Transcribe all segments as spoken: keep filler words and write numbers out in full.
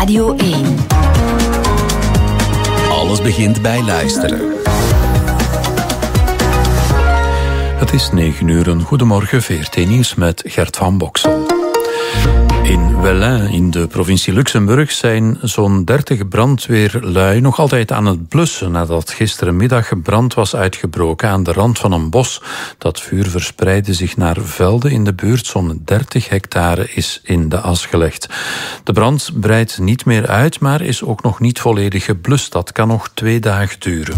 Radio één. Alles begint bij luisteren. Het is negen uur. Een goedemorgen, V R T Nieuws met Gert van Boksel. In Wellin, in de provincie Luxemburg, zijn zo'n dertig brandweerlui nog altijd aan het blussen nadat gisterenmiddag brand was uitgebroken aan de rand van een bos. Dat vuur verspreidde zich naar velden in de buurt. Zo'n dertig hectare is in de as gelegd. De brand breidt niet meer uit, maar is ook nog niet volledig geblust. Dat kan nog twee dagen duren.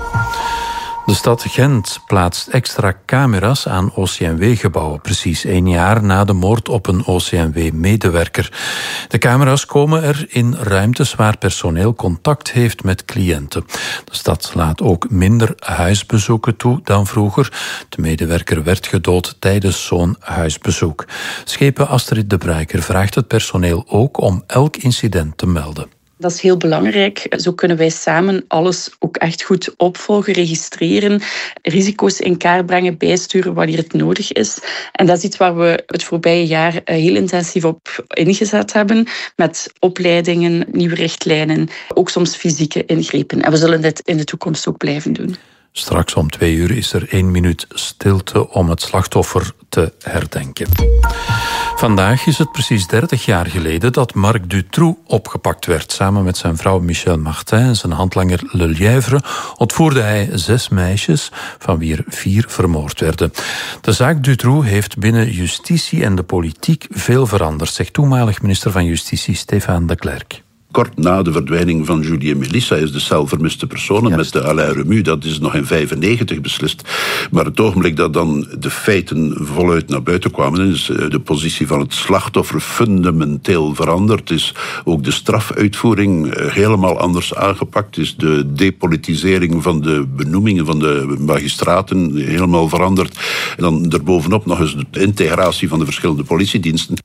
De stad Gent plaatst extra camera's aan O C M W-gebouwen, precies één jaar na de moord op een O C M W-medewerker. De camera's komen er in ruimtes waar personeel contact heeft met cliënten. De stad laat ook minder huisbezoeken toe dan vroeger. De medewerker werd gedood tijdens zo'n huisbezoek. Schepen Astrid de Bruiker vraagt het personeel ook om elk incident te melden. Dat is heel belangrijk. Zo kunnen wij samen alles ook echt goed opvolgen, registreren, risico's in kaart brengen, bijsturen wanneer het nodig is. En dat is iets waar we het voorbije jaar heel intensief op ingezet hebben, met opleidingen, nieuwe richtlijnen, ook soms fysieke ingrepen. En we zullen dit in de toekomst ook blijven doen. Straks om twee uur is er één minuut stilte om het slachtoffer te herdenken. Vandaag is het precies dertig jaar geleden dat Marc Dutroux opgepakt werd. Samen met zijn vrouw Michel Martin en zijn handlanger Le Lièvre ontvoerde hij zes meisjes, van wie er vier vermoord werden. De zaak Dutroux heeft binnen justitie en de politiek veel veranderd, zegt toenmalig minister van Justitie Stéphane de Klerk. Kort na de verdwijning van Julie en Melissa is de cel vermiste personen ja. met de Alain Remu. Dat is nog in vijfennegentig beslist. Maar het ogenblik dat dan de feiten voluit naar buiten kwamen, is de positie van het slachtoffer fundamenteel veranderd. Is ook de strafuitvoering helemaal anders aangepakt. Is de depolitisering van de benoemingen van de magistraten helemaal veranderd. En dan erbovenop nog eens de integratie van de verschillende politiediensten.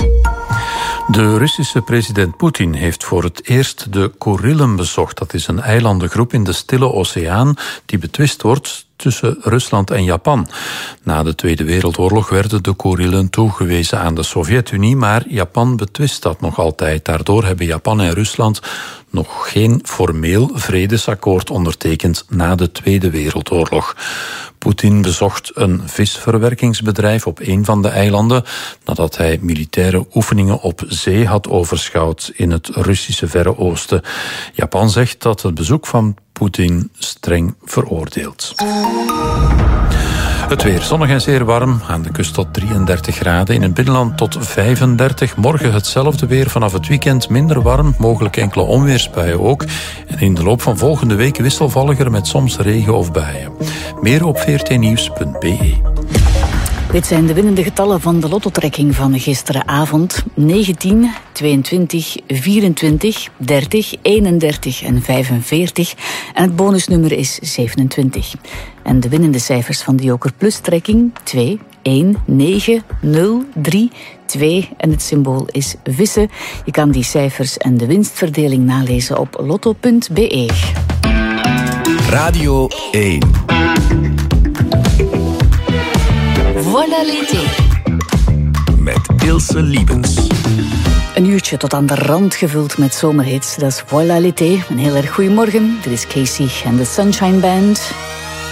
De Russische president Poetin heeft voor het eerst de Kurillen bezocht. Dat is een eilandengroep in de Stille Oceaan die betwist wordt tussen Rusland en Japan. Na de Tweede Wereldoorlog werden de Kurillen toegewezen aan de Sovjet-Unie, maar Japan betwist dat nog altijd. Daardoor hebben Japan en Rusland nog geen formeel vredesakkoord ondertekend na de Tweede Wereldoorlog. Poetin bezocht een visverwerkingsbedrijf op een van de eilanden nadat hij militaire oefeningen op zee had overschouwd in het Russische Verre Oosten. Japan zegt dat het bezoek van Poetin streng veroordeelt. Het weer zonnig en zeer warm. Aan de kust tot drieëndertig graden. In het binnenland tot vijfendertig. Morgen hetzelfde weer. Vanaf het weekend minder warm. Mogelijk enkele onweersbuien ook. En in de loop van volgende week wisselvalliger met soms regen of buien. Meer op v r t nieuws punt b e. Dit zijn de winnende getallen van de lottotrekking van gisteravond. negentien, tweeëntwintig, vierentwintig, dertig, eenendertig en vijfenveertig. En het bonusnummer is zevenentwintig. En de winnende cijfers van de Joker Plus trekking twee, een, negen, nul, drie, twee en het symbool is vissen. Je kan die cijfers en de winstverdeling nalezen op lotto punt b e. Radio één. Voilà l'été. Met Ilse Liebens. Een uurtje tot aan de rand gevuld met zomerhits. Dat is Voilà l'été. Een heel erg goeiemorgen. Dit is Casey en de Sunshine Band.